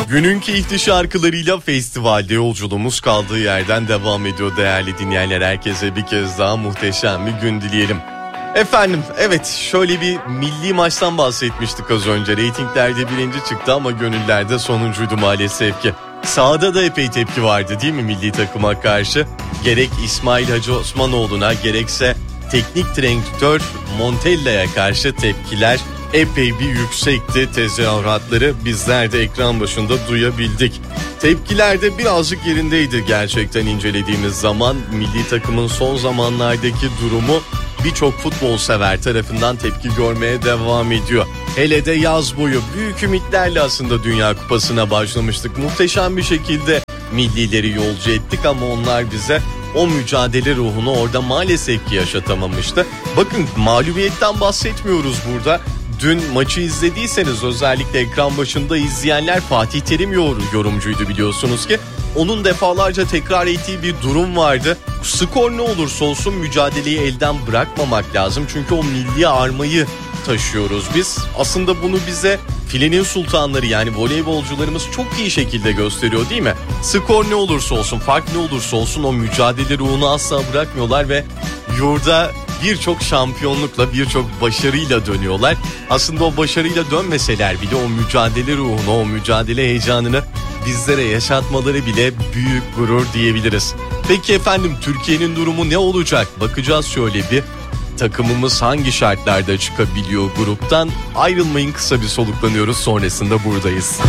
Günün keyifli şarkılarıyla festivalde yolculuğumuz kaldığı yerden devam ediyor değerli dinleyenler. Herkese bir kez daha muhteşem bir gün dileyelim. Efendim evet, şöyle bir milli maçtan bahsetmiştik az önce. Reytinglerde birinci çıktı ama gönüllerde sonuncuydu maalesef ki. Sahada da epey tepki vardı değil mi milli takıma karşı? Gerek İsmail Hacı Osmanoğlu'na gerekse teknik direktör Montella'ya karşı tepkiler epey bir yüksekti. Tezahüratları bizler de ekran başında duyabildik. Tepkiler de birazcık yerindeydi gerçekten incelediğimiz zaman. Milli takımın son zamanlardaki durumu birçok futbol sever tarafından tepki görmeye devam ediyor. Hele de yaz boyu büyük ümitlerle aslında Dünya Kupası'na başlamıştık. Muhteşem bir şekilde millileri yolcu ettik ama onlar bize o mücadele ruhunu orada maalesef ki yaşatamamıştı. Bakın, mağlubiyetten bahsetmiyoruz burada. Dün maçı izlediyseniz, özellikle ekran başında izleyenler, Fatih Terim yorumcuydu biliyorsunuz ki. Onun defalarca tekrar ettiği bir durum vardı. Skor ne olursa olsun mücadeleyi elden bırakmamak lazım. Çünkü o milli armayı taşıyoruz biz. Aslında bunu bize filenin sultanları yani voleybolcularımız çok iyi şekilde gösteriyor değil mi? Skor ne olursa olsun, fark ne olursa olsun o mücadele ruhunu asla bırakmıyorlar ve yurda birçok şampiyonlukla, birçok başarıyla dönüyorlar. Aslında o başarıyla dönmeseler bile o mücadele ruhunu, o mücadele heyecanını bizlere yaşatmaları bile büyük gurur diyebiliriz. Peki efendim, Türkiye'nin durumu ne olacak? Bakacağız şöyle bir. Takımımız hangi şartlarda çıkabiliyor gruptan? Ayrılmayın, kısa bir soluklanıyoruz, sonrasında buradayız.